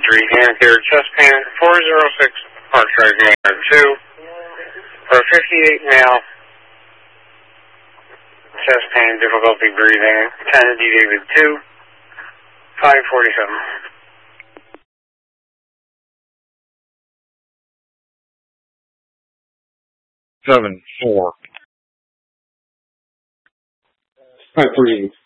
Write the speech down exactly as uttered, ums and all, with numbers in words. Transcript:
three, hand here, chest pain, four zero six, heart rate mayor two, for fifty-eight male, chest pain, difficulty breathing, ten D David two, five forty-seven. Seven, four. Five three eight.